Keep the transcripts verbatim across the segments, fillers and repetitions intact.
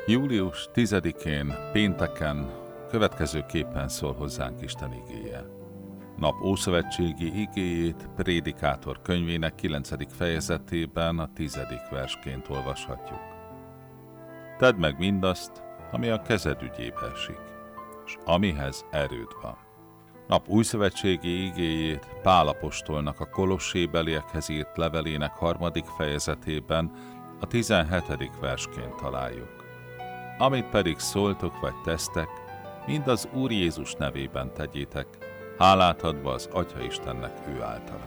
július tizedikén, pénteken következőképpen szól hozzánk Isten igéje. Nap ószövetségi igéjét Prédikátor könyvének kilencedik fejezetében a tizedik versként olvashatjuk. Tedd meg mindazt, ami a kezed ügyébe esik, és amihez erőd van. Nap újszövetségi igéjét Pál apostolnak a Kolossébeliekhez írt levelének harmadik fejezetében a tizenhetedik versként találjuk. Amit pedig szóltok vagy tesztek, mind az Úr Jézus nevében tegyétek, hálát adva az Atya Istennek ő általa.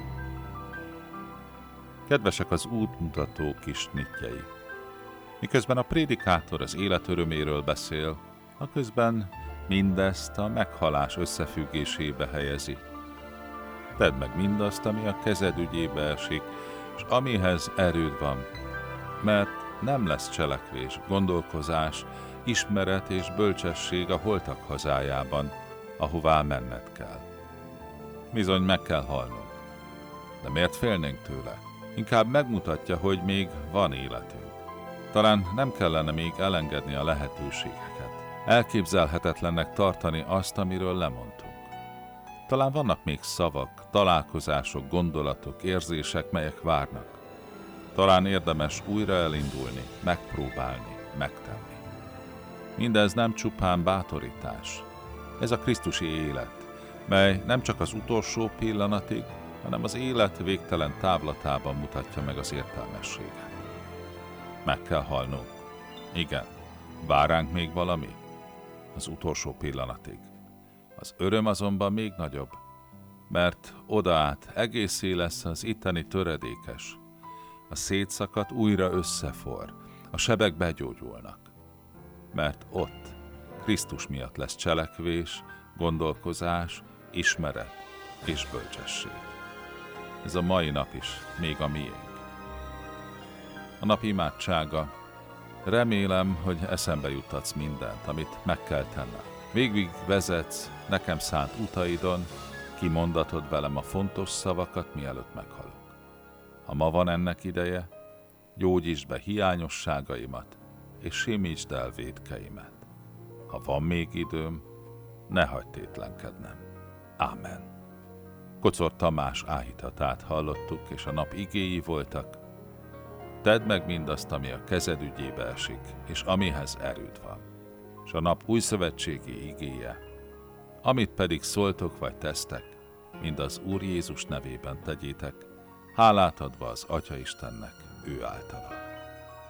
Kedvesek az útmutató kis nyitjai! Miközben a prédikátor az élet öröméről beszél, aközben mindezt a meghalás összefüggésébe helyezi. Tedd meg mindazt, ami a kezed ügyébe esik, és amihez erőd van, mert nem lesz cselekvés, gondolkozás, ismeret és bölcsesség a holtak hazájában, ahová menned kell. Bizony meg kell halnunk. De miért félnénk tőle? Inkább megmutatja, hogy még van életünk. Talán nem kellene még elengedni a lehetőségeket. Elképzelhetetlennek tartani azt, amiről lemondtunk. Talán vannak még szavak, találkozások, gondolatok, érzések, melyek várnak. Talán érdemes újra elindulni, megpróbálni, megtenni. Mindez nem csupán bátorítás. Ez a krisztusi élet, mely nem csak az utolsó pillanatig, hanem az élet végtelen távlatában mutatja meg az értelmességet. Meg kell halnunk. Igen, vár ránk még valami? Az utolsó pillanatig. Az öröm azonban még nagyobb, mert odaát egészé lesz az itteni töredékes. A szétszakadt újra összefor, a sebek begyógyulnak. Mert ott Krisztus miatt lesz cselekvés, gondolkozás, ismeret és bölcsesség. Ez a mai nap is még a miénk. A nap imádsága. Remélem, hogy eszembe juttatsz mindent, amit meg kell tennem. Végig vezetsz nekem szánt utaidon, kimondatod velem a fontos szavakat, mielőtt meghalok. Ha ma van ennek ideje, gyógyítsd be hiányosságaimat, és simítsd el vétkeimet. Ha van még időm, ne hagyd tétlenkednem. Ámen. Kocor Tamás áhítatát hallottuk, és a nap igéi voltak. Tedd meg mindazt, ami a kezed ügyébe esik, és amihez erőd van. És a nap újszövetségi igéje. Amit pedig szóltok vagy tesztek, mind az Úr Jézus nevében tegyétek, hálát adva az Atya Istennek ő általa.